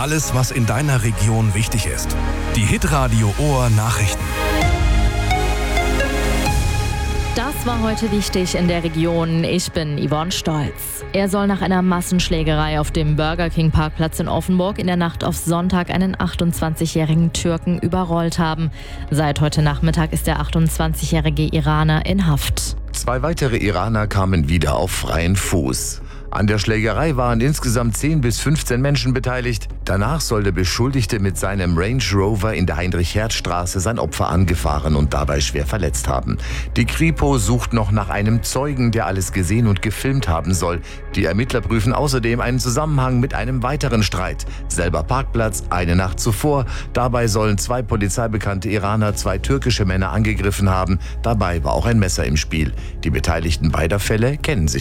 Alles, was in deiner Region wichtig ist. Die Hitradio Ohr Nachrichten. Das war heute wichtig in der Region. Ich bin Yvonne Stolz. Er soll nach einer Massenschlägerei auf dem Burger King Parkplatz in Offenburg in der Nacht auf Sonntag einen 28-jährigen Türken überrollt haben. Seit heute Nachmittag ist der 28-jährige Iraner in Haft. 2 weitere Iraner kamen wieder auf freien Fuß. An der Schlägerei waren insgesamt 10 bis 15 Menschen beteiligt. Danach soll der Beschuldigte mit seinem Range Rover in der Heinrich-Hertz-Straße sein Opfer angefahren und dabei schwer verletzt haben. Die Kripo sucht noch nach einem Zeugen, der alles gesehen und gefilmt haben soll. Die Ermittler prüfen außerdem einen Zusammenhang mit einem weiteren Streit. Selber Parkplatz, eine Nacht zuvor. Dabei sollen 2 polizeibekannte Iraner 2 türkische Männer angegriffen haben. Dabei war auch ein Messer im Spiel. Die Beteiligten beider Fälle kennen sich